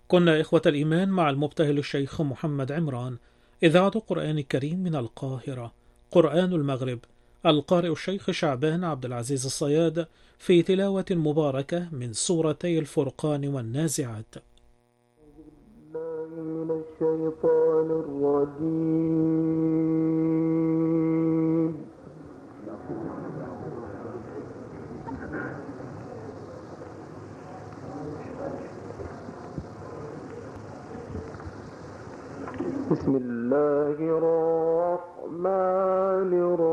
كنا إخوة الإيمان مع المبتهل الشيخ محمد عمران، إذاعة قرآن الكريم من القاهرة. قرآن المغرب، القارئ الشيخ شعبان عبد العزيز الصياد، في تلاوة مباركة من سورتي الفرقان والنازعات. من الشيطان الرجيم. بسم الله الرحمن الرحيم.